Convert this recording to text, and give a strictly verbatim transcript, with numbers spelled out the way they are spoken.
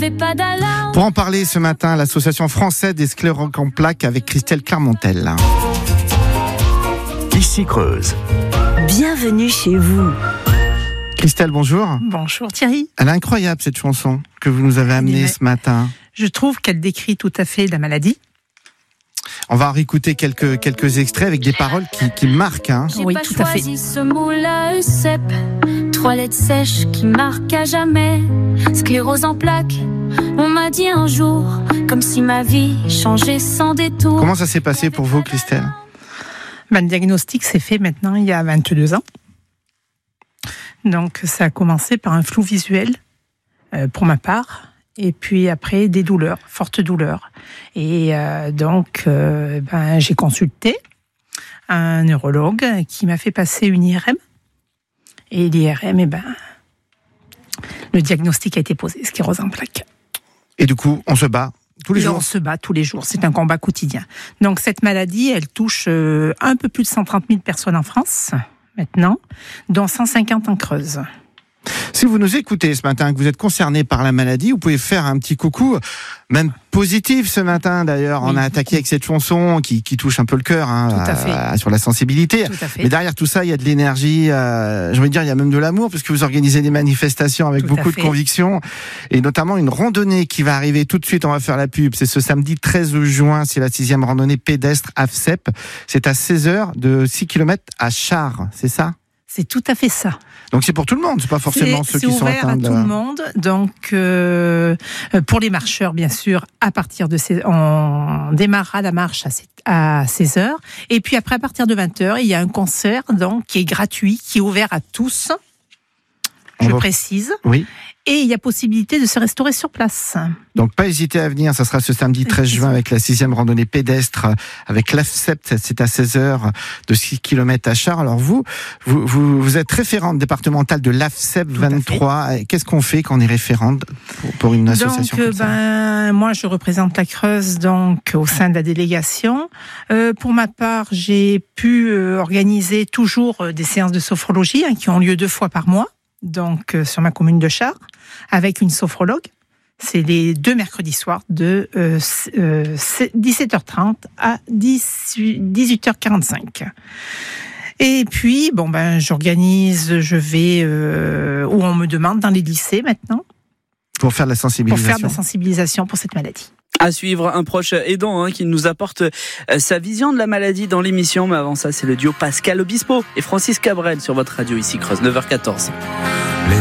avait pas d'alarme. Pour en parler ce matin, l'association française des scléroques en plaques avec Christelle Clermontel. Ici Creuse. Bienvenue chez vous. Christelle, bonjour. Bonjour Thierry. Elle est incroyable cette chanson que vous nous avez amenée ce matin. Je trouve qu'elle décrit tout à fait la maladie. On va réécouter quelques, quelques extraits avec des paroles qui, qui marquent. Hein. J'ai Oui, pas tout à fait. choisi ce mot-là, Eusep. Trois lettres sèches qui marquent à jamais. Sclérose en plaques, on m'a dit un jour, comme si ma vie changeait sans détour. Comment ça s'est passé pour vous, Christelle ? Ben, le diagnostic s'est fait maintenant il y a vingt-deux ans. Donc ça a commencé par un flou visuel euh, pour ma part. Et puis après, des douleurs, fortes douleurs. Et euh, donc, euh, ben, j'ai consulté un neurologue qui m'a fait passer une I R M. Et l'I R M, eh ben, le diagnostic a été posé, sclérose en plaques. Et du coup, on se bat tous les Et jours. on se bat tous les jours, c'est un combat quotidien. Donc cette maladie, elle touche euh, un peu plus de cent trente mille personnes en France, maintenant, dont cent cinquante en Creuse. Si vous nous écoutez ce matin, que vous êtes concerné par la maladie, vous pouvez faire un petit coucou, même positif ce matin d'ailleurs. Oui. On a attaqué avec cette chanson qui, qui touche un peu le cœur hein, Tout à fait. à- sur la sensibilité. Tout à fait. Mais derrière tout ça, il y a de l'énergie, euh, j'ai envie de dire, il y a même de l'amour, parce que vous organisez des manifestations avec Tout à beaucoup de fait. conviction, et notamment une randonnée qui va arriver tout de suite, on va faire la pub, c'est ce samedi treize juin, c'est la sixième randonnée pédestre A F C E P, c'est à seize heures de six kilomètres à Chars, c'est ça ? C'est tout à fait ça. Donc c'est pour tout le monde, c'est pas forcément C'est ceux c'est qui sont ouvert à atteints de... tout le monde. Donc, euh, pour les marcheurs, bien sûr, à partir de ces, on démarrera la marche à, sept- à seize heures. Et puis après, à partir de vingt heures, il y a un concert donc qui est gratuit, qui est ouvert à tous. On Je va- précise. Oui. Et il y a possibilité de se restaurer sur place. Donc pas hésiter à venir, ça sera ce samedi treize juin avec la sixième randonnée pédestre avec l'A F C E P, c'est à seize heures de six kilomètres à Chars. Alors vous, vous, vous, vous êtes référente départementale de l'A F C E P Tout à fait. vingt-trois. Qu'est-ce qu'on fait quand on est référente pour, pour une association Donc, comme ça ? ben, moi, je représente la Creuse donc au sein de la délégation. Euh, pour ma part, j'ai pu euh, organiser toujours euh, des séances de sophrologie hein, qui ont lieu deux fois par mois, donc euh, sur ma commune de Chars, avec une sophrologue. C'est les deux mercredis soirs de euh, euh, dix-sept heures trente à dix-huit heures quarante-cinq. Et puis, bon ben, j'organise, je vais euh, où on me demande dans les lycées maintenant. Pour faire de la Pour sensibilisation. faire de la sensibilisation pour cette maladie. À suivre, un proche aidant hein, qui nous apporte euh, sa vision de la maladie dans l'émission. Mais avant ça, c'est le duo Pascal Obispo et Francis Cabrel sur votre radio ici Creuse, neuf heures quatorze. Les